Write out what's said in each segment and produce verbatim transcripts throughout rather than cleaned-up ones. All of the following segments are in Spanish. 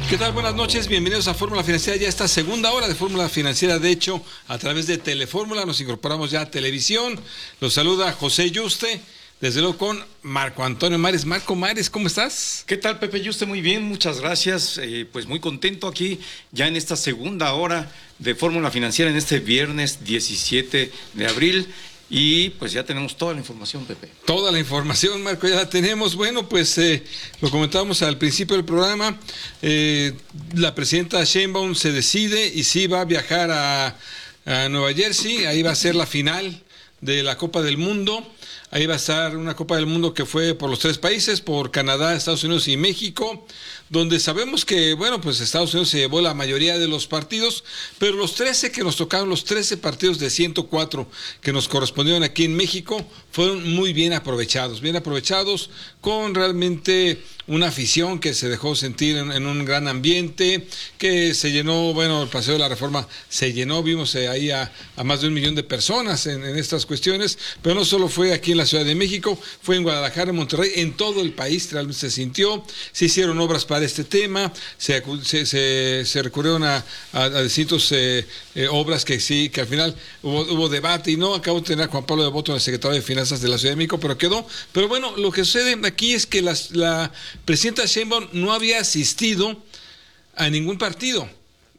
¿Qué tal? Buenas noches, bienvenidos a Fórmula Financiera, ya esta segunda hora de Fórmula Financiera, de hecho, a través de Telefórmula, nos incorporamos ya a televisión. Los saluda José Yuste, desde luego con Marco Antonio Mares. Marco Mares, ¿cómo estás? ¿Qué tal, Pepe Yuste? Muy bien, muchas gracias, eh, pues muy contento aquí, ya en esta segunda hora de Fórmula Financiera, en este viernes diecisiete de abril. Y pues ya tenemos toda la información, Pepe. Toda la información, Marco, ya la tenemos. Bueno, pues eh, lo comentábamos al principio del programa, eh, la presidenta Sheinbaum se decide y sí va a viajar a, a Nueva Jersey, ahí va a ser la final de la Copa del Mundo. Ahí va a estar una Copa del Mundo que fue por los tres países, por Canadá, Estados Unidos y México, donde sabemos que, bueno, pues Estados Unidos se llevó la mayoría de los partidos, pero los trece que nos tocaron, los trece partidos de ciento cuatro que nos correspondieron aquí en México, fueron muy bien aprovechados, bien aprovechados, con realmente una afición que se dejó sentir en, en un gran ambiente, que se llenó, bueno, el Paseo de la Reforma se llenó, vimos eh, ahí a, a más de un millón de personas en, en estas cuestiones, pero no solo fue aquí en la Ciudad de México, fue en Guadalajara, en Monterrey, en todo el país realmente se sintió, se hicieron obras para este tema, se, se, se, se recurrieron a, a, a distintas eh, eh, obras que sí, que al final hubo, hubo debate y no, acabo de tener a Juan Pablo de Botton, el secretario de Finanzas de la Ciudad de México, pero quedó, pero bueno, lo que sucede aquí es que las, la presidenta Sheinbaum no había asistido a ningún partido.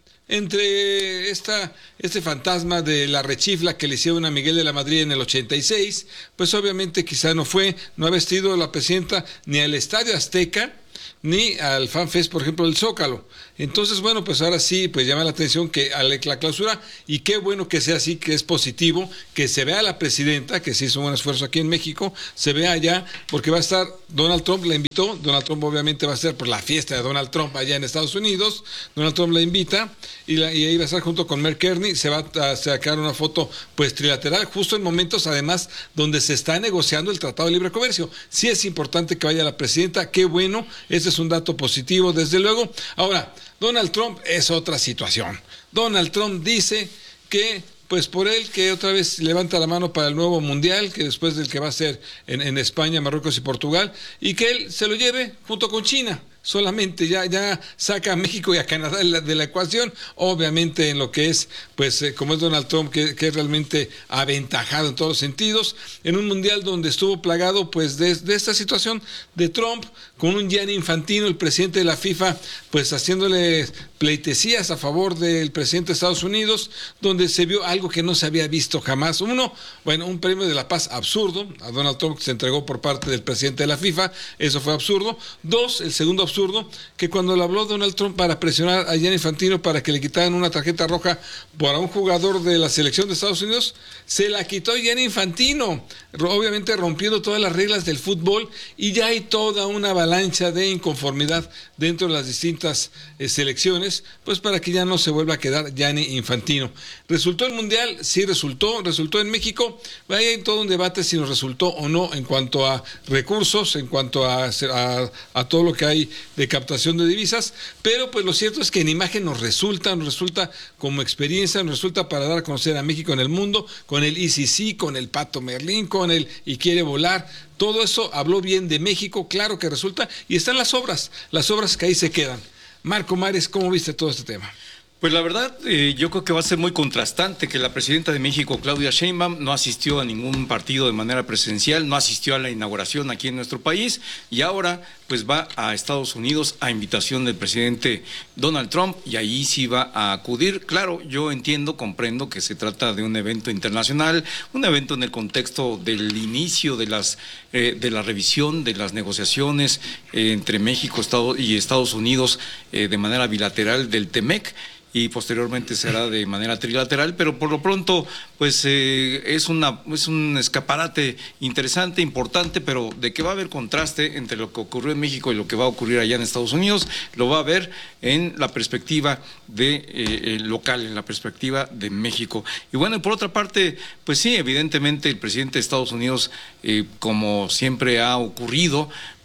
Entre esta, este fantasma de la rechifla que le hicieron a Miguel de la Madrid en el ochenta y seis, pues obviamente quizá no fue, no ha vestido la presidenta ni al Estadio Azteca, ni al FanFest, por ejemplo, del Zócalo. Entonces, bueno, pues ahora sí, pues llama la atención que a la clausura, y qué bueno que sea así, que es positivo, que se vea a la presidenta, que se hizo un esfuerzo aquí en México, se vea allá, porque va a estar, Donald Trump la invitó, Donald Trump obviamente va a estar por la fiesta de Donald Trump allá en Estados Unidos, Donald Trump la invita, y, la, y ahí va a estar junto con Mark Kearney, se va a sacar una foto pues trilateral, justo en momentos además donde se está negociando el Tratado de Libre Comercio. Sí es importante que vaya la presidenta, qué bueno, ese es un dato positivo, desde luego. Ahora, Donald Trump es otra situación. Donald Trump dice que, pues por él, que otra vez levanta la mano para el nuevo mundial, que después del que va a ser en, en España, Marruecos y Portugal, y que él se lo lleve junto con China. Solamente ya, ya saca a México y a Canadá de la, de la ecuación, obviamente en lo que es, pues eh, como es Donald Trump, que, que es realmente aventajado en todos los sentidos, en un mundial donde estuvo plagado pues de, de esta situación de Trump, con un Gianni Infantino, el presidente de la FIFA, pues haciéndole pleitesías a favor del presidente de Estados Unidos, donde se vio algo que no se había visto jamás. Uno, bueno, un premio de la paz absurdo, a Donald Trump que se entregó por parte del presidente de la FIFA, eso fue absurdo. Dos, el segundo absurdo, absurdo, que cuando le habló Donald Trump para presionar a Gianni Infantino para que le quitaran una tarjeta roja para un jugador de la selección de Estados Unidos, se la quitó Gianni Infantino, obviamente rompiendo todas las reglas del fútbol, y ya hay toda una avalancha de inconformidad dentro de las distintas eh, selecciones, pues para que ya no se vuelva a quedar Gianni Infantino. ¿Resultó el Mundial? Sí resultó, resultó en México. Ahí hay todo un debate si nos resultó o no en cuanto a recursos, en cuanto a, a, a todo lo que hay de captación de divisas, pero pues lo cierto es que en imagen nos resulta, nos resulta como experiencia, nos resulta para dar a conocer a México en el mundo, con el I C C, con el Pato Merlín, con el Y Quiere Volar, todo eso habló bien de México, claro que resulta, y están las obras, las obras que ahí se quedan. Marco Mares, ¿cómo viste todo este tema? Pues la verdad, eh, yo creo que va a ser muy contrastante que la presidenta de México, Claudia Sheinbaum, no asistió a ningún partido de manera presencial, no asistió a la inauguración aquí en nuestro país, y ahora pues va a Estados Unidos a invitación del presidente Donald Trump, y ahí sí va a acudir. Claro, yo entiendo, comprendo que se trata de un evento internacional, un evento en el contexto del inicio de las eh, de la revisión de las negociaciones eh, entre México Estados y Estados Unidos eh, de manera bilateral del TEMEC, y posteriormente será de manera trilateral, pero por lo pronto pues eh, es, una, es un escaparate interesante, importante, pero de que va a haber contraste entre lo que ocurrió en México y lo que va a ocurrir allá en Estados Unidos, lo va a ver en la perspectiva de eh, local, en la perspectiva de México. Y bueno, y por otra parte, pues sí, evidentemente el presidente de Estados Unidos, eh, como siempre ha ocurrido,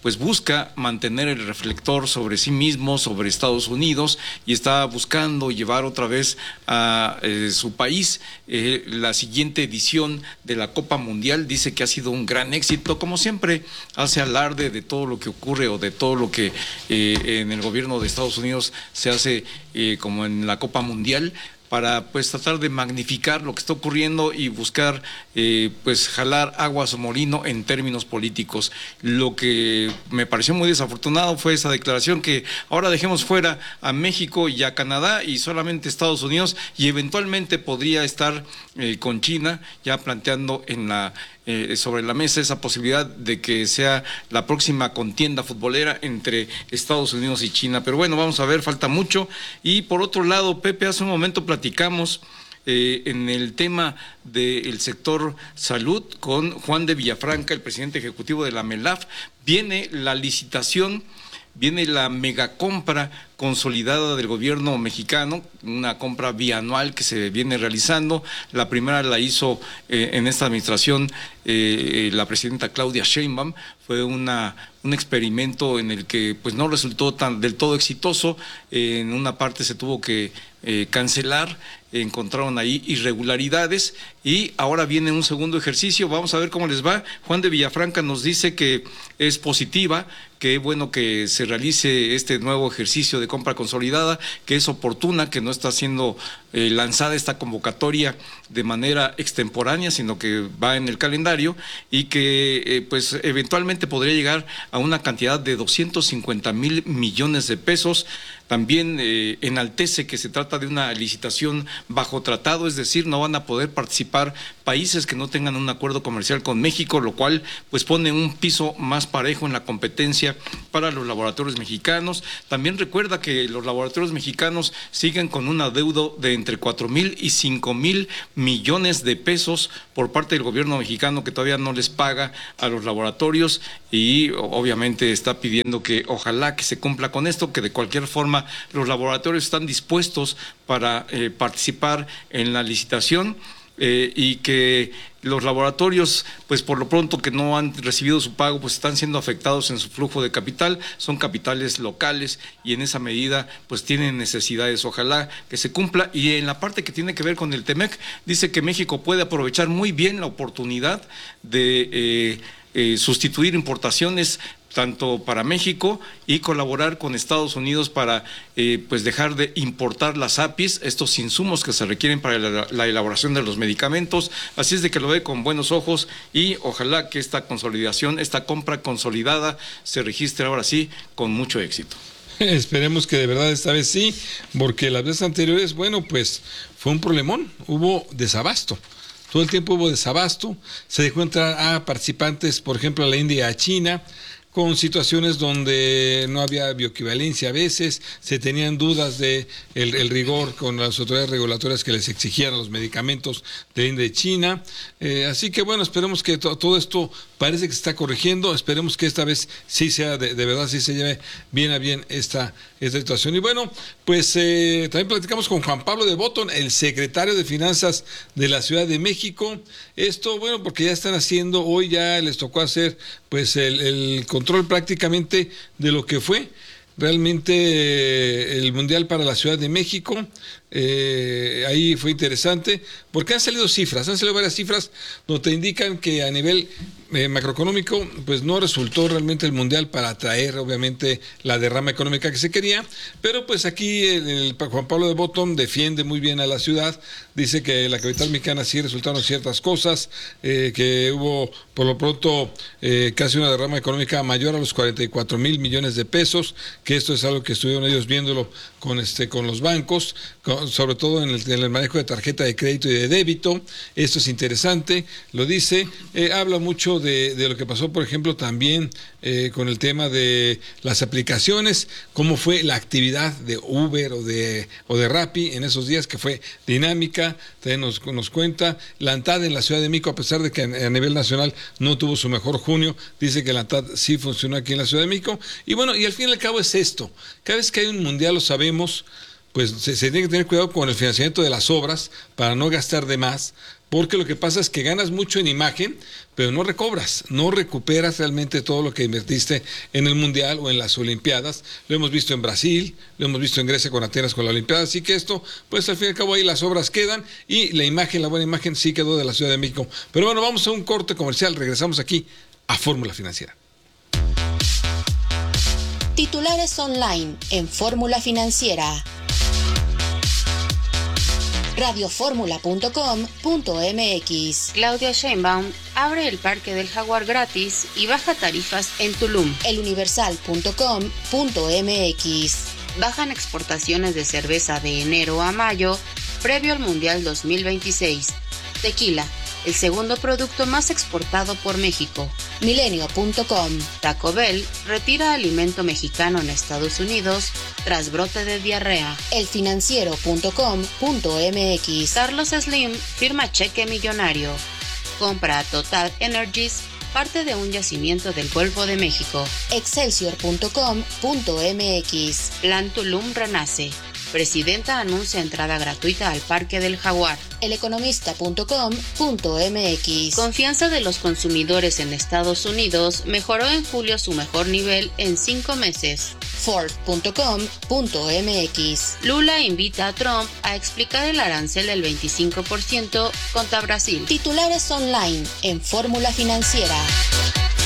pues busca mantener el reflector sobre sí mismo, sobre Estados Unidos, y está buscando llevar otra vez a eh, su país eh, la siguiente edición de la Copa Mundial. Dice que ha sido un gran éxito, como siempre hace alarde de todo lo que ocurre o de todo lo que eh, en el gobierno de Estados Unidos se hace eh, como en la Copa Mundial, para pues tratar de magnificar lo que está ocurriendo y buscar eh, pues jalar agua a su molino en términos políticos. Lo que me pareció muy desafortunado fue esa declaración que ahora dejemos fuera a México y a Canadá y solamente Estados Unidos, y eventualmente podría estar eh, con China ya planteando en la Eh, sobre la mesa esa posibilidad de que sea la próxima contienda futbolera entre Estados Unidos y China. Pero bueno, vamos a ver, falta mucho. Y por otro lado, Pepe, hace un momento platicamos eh, en el tema del sector salud con Juan de Villafranca, el presidente ejecutivo de la MELAF. Viene la licitación, viene la megacompra consolidada del gobierno mexicano, una compra bianual que se viene realizando. La primera la hizo eh, en esta administración eh, la presidenta Claudia Sheinbaum. Fue una, un experimento en el que pues no resultó tan del todo exitoso. Eh, en una parte se tuvo que eh, cancelar, encontraron ahí irregularidades y ahora viene un segundo ejercicio. Vamos a ver cómo les va. Juan de Villafranca nos dice que es positiva, que es bueno que se realice este nuevo ejercicio de compra consolidada, que es oportuna, que no está siendo eh, lanzada esta convocatoria de manera extemporánea, sino que va en el calendario y que eh, pues eventualmente podría llegar a una cantidad de doscientos cincuenta mil millones de pesos. También eh, enaltece que se trata de una licitación bajo tratado, es decir, no van a poder participar países que no tengan un acuerdo comercial con México, lo cual pues pone un piso más parejo en la competencia para los laboratorios mexicanos. También recuerda que los laboratorios mexicanos siguen con un adeudo de entre cuatro mil y cinco mil millones de pesos por parte del gobierno mexicano, que todavía no les paga a los laboratorios, y obviamente está pidiendo que ojalá que se cumpla con esto, que de cualquier forma los laboratorios están dispuestos para eh, participar en la licitación. Eh, y que los laboratorios, pues por lo pronto que no han recibido su pago, pues están siendo afectados en su flujo de capital, son capitales locales y en esa medida pues tienen necesidades. Ojalá que se cumpla. Y en la parte que tiene que ver con el TEMEC, dice que México puede aprovechar muy bien la oportunidad de eh, eh, sustituir importaciones tanto para México y colaborar con Estados Unidos para eh, pues dejar de importar las A P Is, estos insumos que se requieren para la, la elaboración de los medicamentos. Así es de que lo ve con buenos ojos y ojalá que esta consolidación, esta compra consolidada se registre ahora sí con mucho éxito. Esperemos que de verdad esta vez sí, porque las veces anteriores, bueno, pues fue un problemón, hubo desabasto. Todo el tiempo hubo desabasto, se dejó entrar a participantes, por ejemplo, a la India y a China, con situaciones donde no había bioequivalencia a veces, se tenían dudas de el, el rigor con las autoridades regulatorias que les exigían los medicamentos de India y China. Eh, así que bueno, esperemos que to, todo esto parece que se está corrigiendo, esperemos que esta vez sí sea, de, de verdad, sí se lleve bien a bien esta, esta situación. Y bueno, pues eh, también platicamos con Juan Pablo de Botton, el secretario de Finanzas de la Ciudad de México. Esto, bueno, porque ya están haciendo, hoy ya les tocó hacer pues el, el control prácticamente de lo que fue realmente eh, el Mundial para la Ciudad de México. Eh, ahí fue interesante porque han salido cifras, han salido varias cifras donde te indican que a nivel eh, macroeconómico pues no resultó realmente el Mundial para atraer obviamente la derrama económica que se quería, pero pues aquí el, el Juan Pablo de Botton defiende muy bien a la ciudad, dice que la capital mexicana sí resultaron ciertas cosas, eh, que hubo por lo pronto eh, casi una derrama económica mayor a los cuarenta y cuatro mil millones de pesos, que esto es algo que estuvieron ellos viéndolo con este con los bancos, con, sobre todo en el, en el manejo de tarjeta de crédito y de débito. Esto es interesante, lo dice, eh, habla mucho de, de lo que pasó, por ejemplo, también eh, con el tema de las aplicaciones, cómo fue la actividad de Uber o de, o de Rappi en esos días, que fue dinámica. También nos, nos cuenta la ANTAD en la Ciudad de México, a pesar de que a, a nivel nacional no tuvo su mejor junio, dice que la ANTAD sí funcionó aquí en la Ciudad de México. Y bueno, y al fin y al cabo es esto, cada vez que hay un mundial, lo sabemos, pues se, se tiene que tener cuidado con el financiamiento de las obras para no gastar de más, porque lo que pasa es que ganas mucho en imagen, pero no recobras, no recuperas realmente todo lo que invertiste en el Mundial o en las Olimpiadas. Lo hemos visto en Brasil, lo hemos visto en Grecia con Atenas con la Olimpiada, así que esto, pues al fin y al cabo ahí las obras quedan y la imagen, la buena imagen sí quedó de la Ciudad de México. Pero bueno, vamos a un corte comercial, regresamos aquí a Fórmula Financiera. Titulares online en Fórmula Financiera. radio fórmula punto com punto m x. Claudia Sheinbaum abre el Parque del Jaguar gratis y baja tarifas en Tulum. el universal punto com punto m x. Bajan exportaciones de cerveza de enero a mayo, previo al Mundial dos mil veintiséis. Tequila, el segundo producto más exportado por México. milenio punto com. Taco Bell retira alimento mexicano en Estados Unidos tras brote de diarrea. el financiero punto com punto m x. Carlos Slim firma cheque millonario. Compra a Total Energies parte de un yacimiento del Golfo de México. excelsior punto com punto m x. Plan Tulum renace. Presidenta anuncia entrada gratuita al Parque del Jaguar. el economista punto com punto m x. Confianza de los consumidores en Estados Unidos mejoró en julio su mejor nivel en cinco meses. ford punto com punto m x. Lula invita a Trump a explicar el arancel del veinticinco por ciento contra Brasil. Titulares online en Fórmula Financiera.